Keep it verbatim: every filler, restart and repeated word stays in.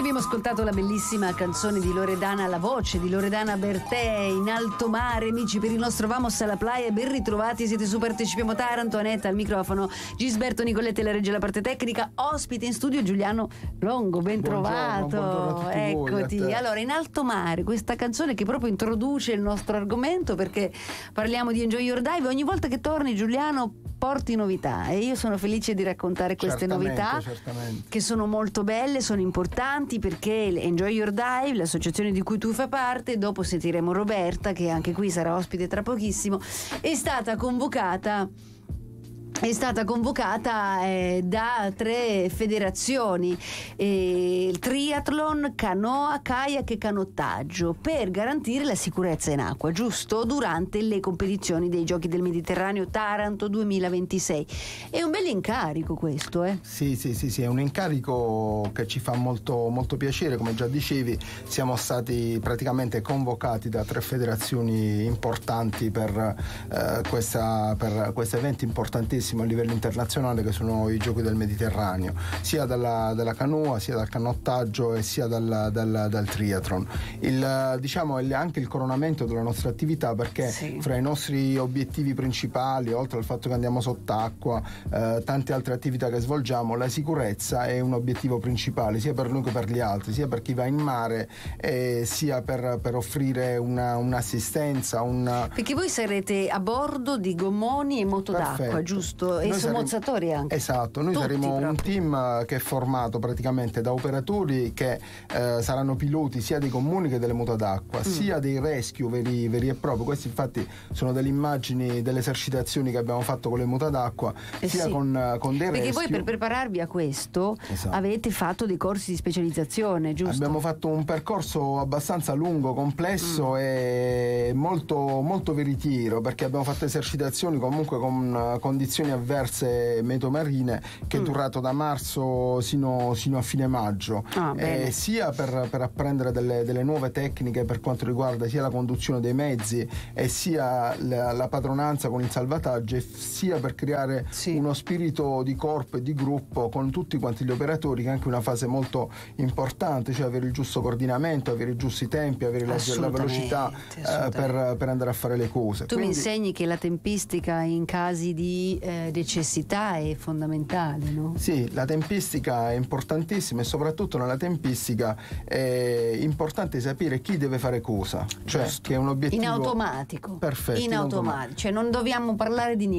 abbiamo ascoltato la bellissima canzone di Loredana, la voce di Loredana Bertè, In alto mare. Amici, per il nostro Vamos alla Playa, ben ritrovati, siete su Partecipiamo Taranto. Anetta al microfono, Gisberto Nicoletti la regia la parte tecnica, ospite in studio Giuliano Longo, ben Buongiorno, trovato. buongiorno a tutti Eccoti. voi, a te. Allora, In alto mare, questa canzone che proprio introduce il nostro argomento, perché parliamo di Enjoy Your Dive. Ogni volta che torni, Giuliano, porti novità, e io sono felice di raccontare queste Certamente, novità certamente. che sono molto belle, sono importanti, perché Enjoy Your Dive, l'associazione di cui tu fai parte, dopo sentiremo Roberta che anche qui sarà ospite tra pochissimo, è stata convocata è stata convocata eh, da tre federazioni, eh, il triathlon, canoa, kayak e canottaggio, per garantire la sicurezza in acqua, giusto? Durante le competizioni dei Giochi del Mediterraneo Taranto duemilaventisei. È un bel incarico questo, eh? Sì, sì, sì, sì, è un incarico che ci fa molto, molto piacere. Come già dicevi, siamo stati praticamente convocati da tre federazioni importanti per, eh, questa, per questo evento importantissimo a livello internazionale, che sono i Giochi del Mediterraneo, sia dalla, dalla canoa, sia dal canottaggio e sia dal, dal, dal triathlon. Il, diciamo, è anche il coronamento della nostra attività, perché sì. fra i nostri obiettivi principali, oltre al fatto che andiamo sott'acqua, eh, tante altre attività che svolgiamo, la sicurezza è un obiettivo principale, sia per noi che per gli altri, sia per chi va in mare, eh, sia per, per offrire una, un'assistenza, una... Perché voi sarete a bordo di gommoni e moto Perfetto. d'acqua, giusto? E Noi sommozzatori saremo, anche. esatto, noi Tutti saremo proprio. un team che è formato praticamente da operatori che eh, saranno piloti sia dei gommoni che delle moto d'acqua, mm. sia dei rescue veri, veri e propri. Questi infatti sono delle immagini delle esercitazioni che abbiamo fatto con le moto d'acqua, eh sia sì. con, con dei Perché rescue. voi, per prepararvi a questo, esatto. avete fatto dei corsi di specializzazione, giusto? Abbiamo fatto un percorso abbastanza lungo, complesso mm. e molto, molto veritiero, perché abbiamo fatto esercitazioni comunque con condizioni avverse metomarine, che mm. è durato da marzo sino, sino a fine maggio, ah, eh, sia per, per apprendere delle, delle nuove tecniche per quanto riguarda sia la conduzione dei mezzi e sia la, la padronanza con il salvataggio, e sia per creare sì. uno spirito di corpo e di gruppo con tutti quanti gli operatori, che è anche una fase molto importante, cioè avere il giusto coordinamento, avere i giusti tempi, avere la, la velocità eh, per, per andare a fare le cose. Tu Quindi, mi insegni che la tempistica in casi di eh, necessità è fondamentale, no? Sì, la tempistica è importantissima, e soprattutto nella tempistica è importante sapere chi deve fare cosa, cioè Giusto. che è un obiettivo in automatico. perfetto, in, in automatico, automatico. Cioè non dobbiamo parlare di niente.